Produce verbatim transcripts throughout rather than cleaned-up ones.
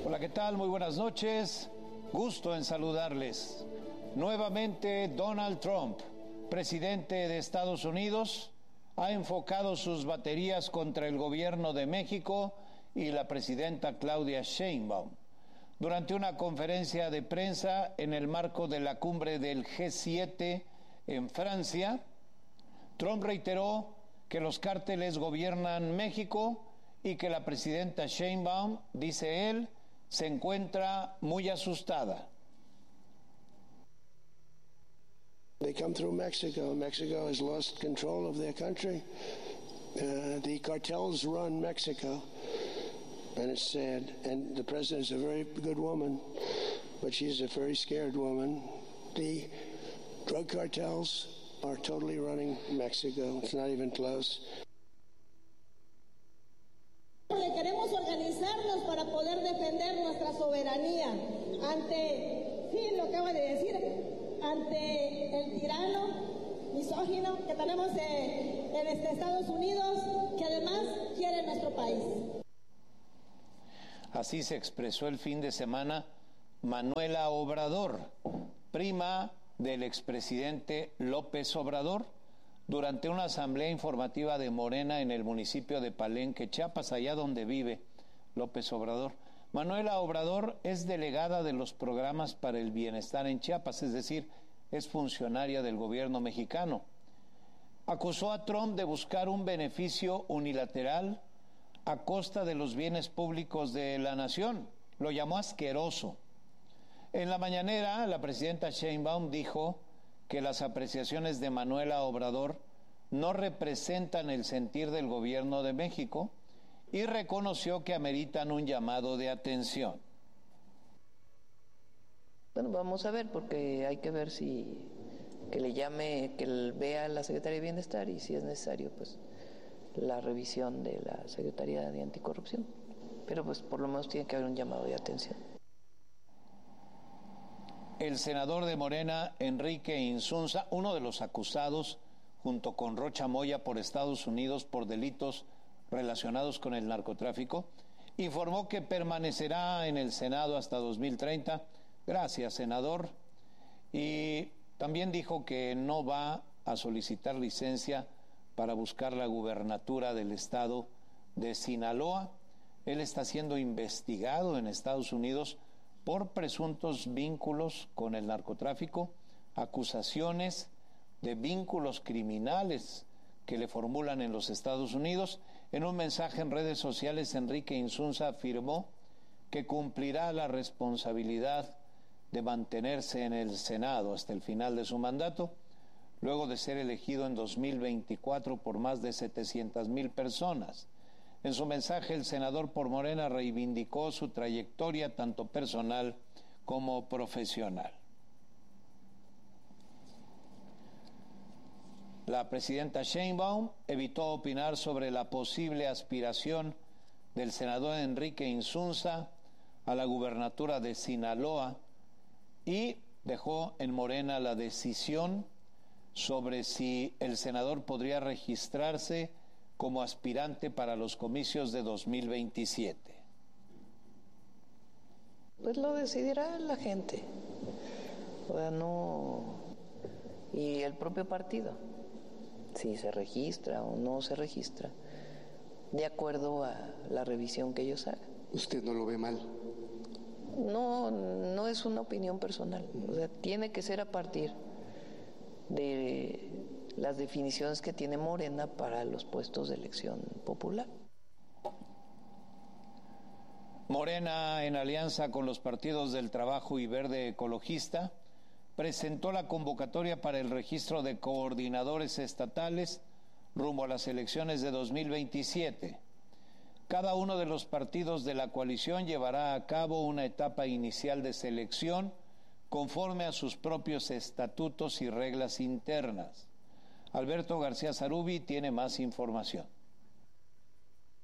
Hola, ¿qué tal? Muy buenas noches. Gusto en saludarles. Nuevamente, Donald Trump, presidente de Estados Unidos, ha enfocado sus baterías contra el gobierno de México y la presidenta Claudia Sheinbaum. Durante una conferencia de prensa en el marco de la cumbre del G siete en Francia, Trump reiteró que los cárteles gobiernan México y que la presidenta Sheinbaum, dice él, se encuentra muy asustada. They come through Mexico. Mexico has lost control of their country. Uh, the cartels run Mexico, and it's sad. And the president is a very good woman, but she's a very scared woman. The drug cartels are totally running Mexico. It's not even close. Queremos organizarnos para poder defender nuestra soberanía ante, sí, lo acaba de decir, ante el tirano misógino que tenemos eh, en este Estados Unidos, que además quiere nuestro país. Así se expresó el fin de semana Manuela Obrador, prima del expresidente López Obrador, durante una asamblea informativa de Morena en el municipio de Palenque, Chiapas, allá donde vive López Obrador. Manuela Obrador es delegada de los programas para el bienestar en Chiapas, es decir, es funcionaria del gobierno mexicano. Acusó a Trump de buscar un beneficio unilateral a costa de los bienes públicos de la nación. Lo llamó asqueroso. En la mañanera, la presidenta Sheinbaum dijo que las apreciaciones de Manuela Obrador no representan el sentir del gobierno de México y reconoció que ameritan un llamado de atención. Bueno, vamos a ver, porque hay que ver si que le llame, que vea a la Secretaría de Bienestar y si es necesario, pues la revisión de la Secretaría de Anticorrupción. Pero pues por lo menos tiene que haber un llamado de atención. El senador de Morena, Enrique Insunza, uno de los acusados, junto con Rocha Moya por Estados Unidos por delitos relacionados con el narcotráfico, informó que permanecerá en el Senado hasta dos mil treinta. Gracias, senador. Y también dijo que no va a solicitar licencia para buscar la gubernatura del estado de Sinaloa. Él está siendo investigado en Estados Unidos por presuntos vínculos con el narcotráfico, acusaciones de vínculos criminales que le formulan en los Estados Unidos. En un mensaje en redes sociales, Enrique Insunza afirmó que cumplirá la responsabilidad de mantenerse en el Senado hasta el final de su mandato, luego de ser elegido en dos mil veinticuatro por más de setecientas mil personas. En su mensaje, el senador por Morena reivindicó su trayectoria tanto personal como profesional. La presidenta Sheinbaum evitó opinar sobre la posible aspiración del senador Enrique Insunza a la gubernatura de Sinaloa y dejó en Morena la decisión sobre si el senador podría registrarse como aspirante para los comicios de dos mil veintisiete. Pues lo decidirá la gente, o sea, no, y el propio partido, si se registra o no se registra, de acuerdo a la revisión que ellos hagan. ¿Usted no lo ve mal? No, no es una opinión personal, o sea, tiene que ser a partir de las definiciones que tiene Morena para los puestos de elección popular. Morena, en alianza con los partidos del Trabajo y Verde Ecologista, presentó la convocatoria para el registro de coordinadores estatales rumbo a las elecciones de dos mil veintisiete. Cada uno de los partidos de la coalición llevará a cabo una etapa inicial de selección conforme a sus propios estatutos y reglas internas. Alberto García Zarubi tiene más información.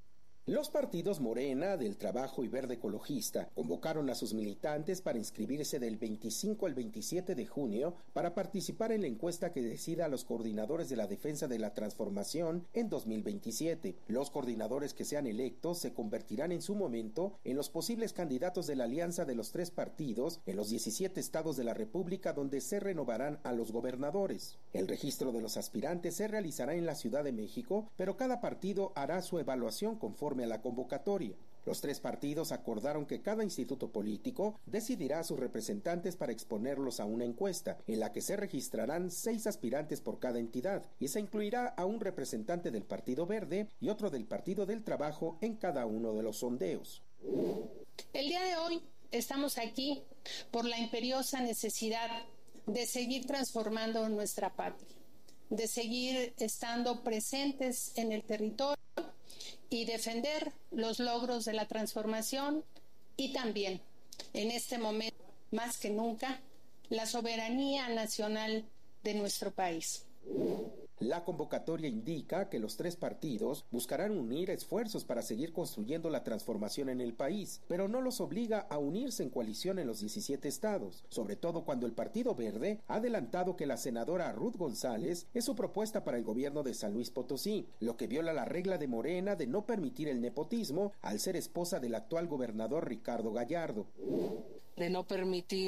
Los partidos Morena, Del Trabajo y Verde Ecologista convocaron a sus militantes para inscribirse del veinticinco al veintisiete de junio para participar en la encuesta que decida a los coordinadores de la defensa de la transformación en dos mil veintisiete. Los coordinadores que sean electos se convertirán en su momento en los posibles candidatos de la alianza de los tres partidos en los diecisiete estados de la República, donde se renovarán a los gobernadores. El registro de los aspirantes se realizará en la Ciudad de México, pero cada partido hará su evaluación conforme a la convocatoria. Los tres partidos acordaron que cada instituto político decidirá a sus representantes para exponerlos a una encuesta, en la que se registrarán seis aspirantes por cada entidad, y se incluirá a un representante del Partido Verde y otro del Partido del Trabajo en cada uno de los sondeos. El día de hoy estamos aquí por la imperiosa necesidad de seguir transformando nuestra patria, de seguir estando presentes en el territorio y defender los logros de la transformación y también, en este momento, más que nunca, la soberanía nacional de nuestro país. La convocatoria indica que los tres partidos buscarán unir esfuerzos para seguir construyendo la transformación en el país, pero no los obliga a unirse en coalición en los diecisiete estados, sobre todo cuando el Partido Verde ha adelantado que la senadora Ruth González es su propuesta para el gobierno de San Luis Potosí, lo que viola la regla de Morena de no permitir el nepotismo al ser esposa del actual gobernador Ricardo Gallardo. De no permitir